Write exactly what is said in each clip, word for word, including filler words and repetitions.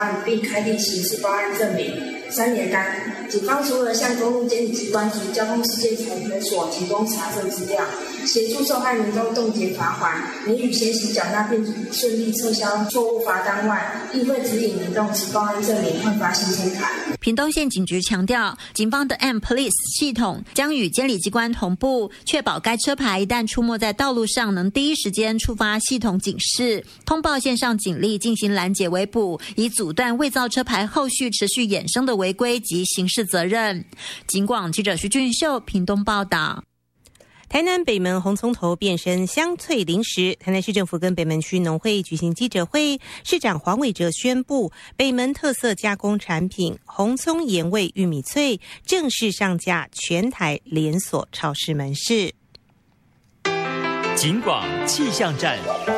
并开立刑事报案证明。三年单，警方除了向公路监理机关及交通事件裁决所提供查证资料，协助受害民众冻结罚款，免予先行缴纳并顺利撤销错误罚单外，亦会指引民众持报案证明换发新生卡。 屏东县警局强调，警方的 M Police 系统将与监理机关同步，确保该车牌一旦出没在道路上，能第一时间触发系统警示，通报线上警力进行拦截围捕，以阻断伪造车牌后续持续衍生的违规及刑事责任。警广记者徐俊秀屏东报道。 台南北门红葱头变身香脆零食，台南市政府跟北门区农会举行记者会，市长黄伟哲宣布，北门特色加工产品红葱盐味玉米脆正式上架全台连锁超市门市。 警广气象站。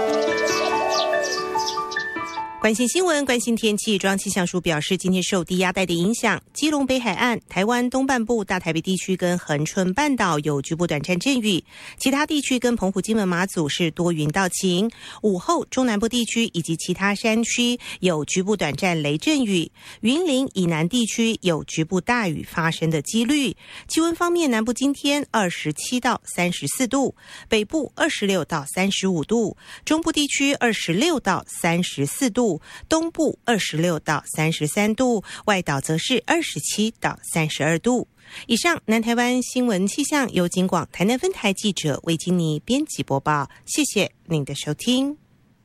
关心新闻，关心天气。中央气象署表示，今天受低压带的影响，基隆北海岸、台湾东半部、大台北地区跟恒春半岛有局部短暂阵雨，其他地区跟澎湖、金门、马祖是多云到晴。午后，中南部地区以及其他山区有局部短暂雷阵雨，云林以南地区有局部大雨发生的几率。气温方面，南部今天二十七到三十四度，北部二十六到三十五度，中部地区二十六到三十四度。东部二十六到三十三度，外岛则是二十七到三十二度。以上南台湾新闻气象由警广台南分台记者魏金妮编辑播报，谢谢您的收听。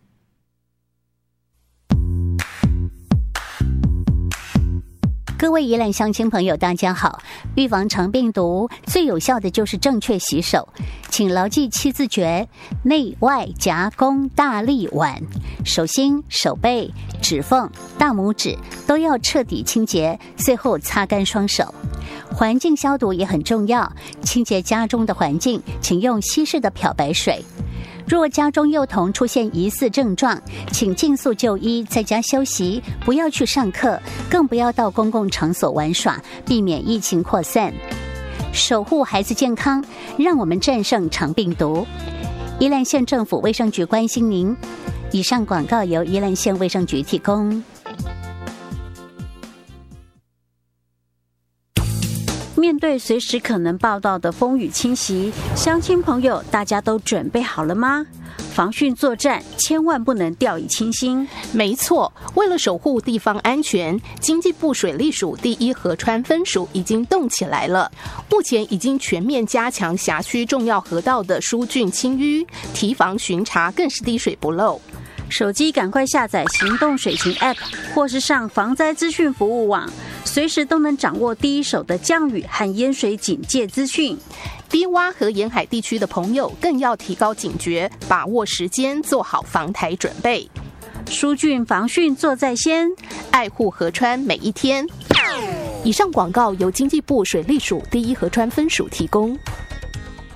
各位宜兰乡亲朋友大家好，预防肠病毒最有效的就是正确洗手，请牢记七字诀：内外夹弓大力腕，手心、手背、指缝、大拇指都要彻底清洁，最后擦干双手。环境消毒也很重要，清洁家中的环境，请用稀释的漂白水。若家中幼童出现疑似症状，请尽速就医，在家休息，不要去上课，更不要到公共场所玩耍，避免疫情扩散。守护孩子健康，让我们战胜肠病毒。宜兰县政府卫生局关心您。以上广告由宜兰县卫生局提供。面对随时可能报道的风雨侵袭，乡亲朋友大家都准备好了吗？防汛作战千万不能掉以轻心。 没错，为了守护地方安全，经济部水利署第一河川分署已经动起来了。目前已经全面加强辖区重要河道的疏浚清淤，提防巡查更是滴水不漏。 手机赶快下载行动水情 App 或是上防灾资讯服务网，随时都能掌握第一手的降雨和淹水警戒资讯。 低洼和沿海地区的朋友更要提高警觉，把握时间，做好防台准备。 疏浚防汛做在先， 爱护河川每一天。以上广告由经济部水利署第一河川分署提供。